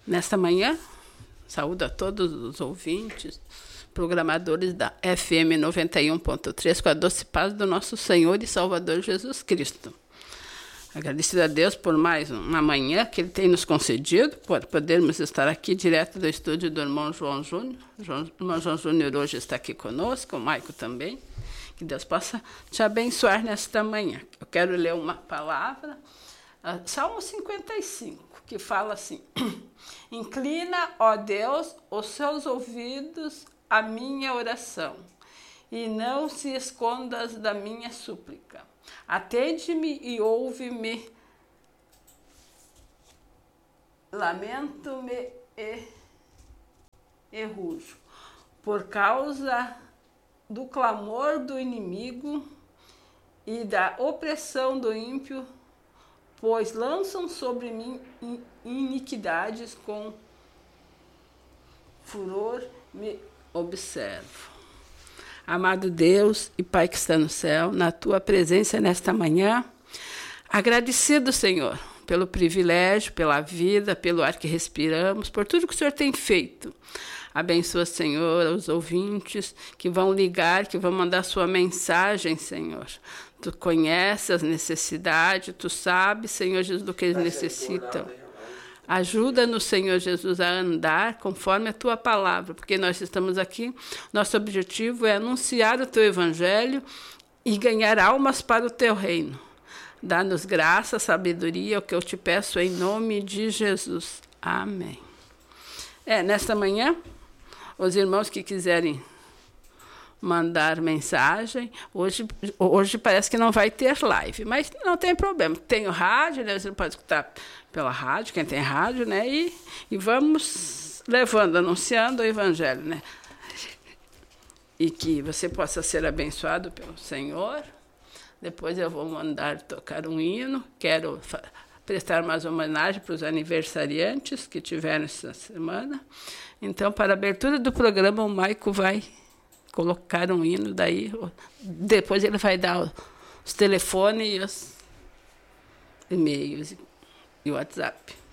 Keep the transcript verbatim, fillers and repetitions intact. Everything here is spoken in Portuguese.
Nesta manhã, saúdo a todos os ouvintes, programadores da F M noventa e um ponto três, com a doce paz do nosso Senhor e Salvador Jesus Cristo. Agradecido a Deus por mais uma manhã que Ele tem nos concedido, por podermos estar aqui direto do estúdio do irmão João Júnior. O irmão João Júnior hoje está aqui conosco, o Maico também. Que Deus possa te abençoar nesta manhã. Eu quero ler uma palavra, Salmo cinquenta e cinco, que fala assim: Inclina, ó Deus, os seus ouvidos à minha oração, e não se escondas da minha súplica. Atende-me e ouve-me. Lamento-me e, e rujo, por causa do clamor do inimigo e da opressão do ímpio, pois lançam sobre mim iniquidades, com furor me observo. Amado Deus e Pai que está no céu, na Tua presença nesta manhã, agradecido, Senhor, pelo privilégio, pela vida, pelo ar que respiramos, por tudo que o Senhor tem feito. Abençoa, Senhor, os ouvintes que vão ligar, que vão mandar sua mensagem, Senhor. Tu conheces as necessidades, Tu sabes, Senhor Jesus, do que eles necessitam. Ajuda-nos, Senhor Jesus, a andar conforme a Tua palavra, porque nós estamos aqui, nosso objetivo é anunciar o Teu Evangelho e ganhar almas para o Teu reino. Dá-nos graça, sabedoria, o que eu te peço em nome de Jesus. Amém. É, nesta manhã, os irmãos que quiserem mandar mensagem, hoje, hoje parece que não vai ter live, mas não tem problema. Tem o rádio, né? Você pode escutar pela rádio, quem tem rádio, né? E, e vamos levando, anunciando o Evangelho, né? E que você possa ser abençoado pelo Senhor. Depois eu vou mandar tocar um hino. Quero prestar mais homenagem para os aniversariantes que tiveram essa semana. Então, para a abertura do programa, o Maico vai colocar um hino, daí depois ele vai dar os telefones e os e-mails e o WhatsApp.